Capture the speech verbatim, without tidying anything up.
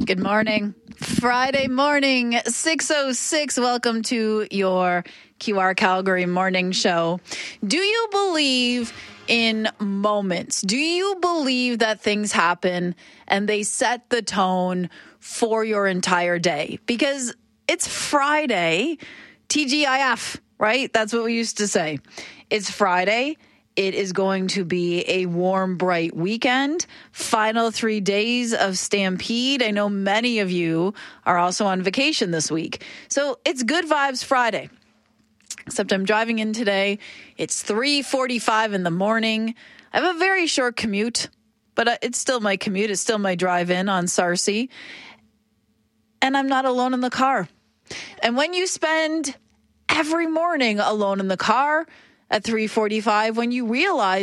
Good morning. Friday morning, six oh six. Welcome to your Q R Calgary morning show. Do you believe in moments? Do you believe that things happen and they set the tone for your entire day? Because it's Friday, T G I F, right? That's what we used to say. It's Friday. It is going to be a warm, bright weekend. Final three days of Stampede. I know many of you are also on vacation this week. So it's Good Vibes Friday. Except I'm driving in today. It's three forty-five in the morning. I have a very short commute, but it's still my commute. It's still my drive in on Sarcee. And I'm not alone in the car. And when you spend every morning alone in the car at three forty-five, when you realize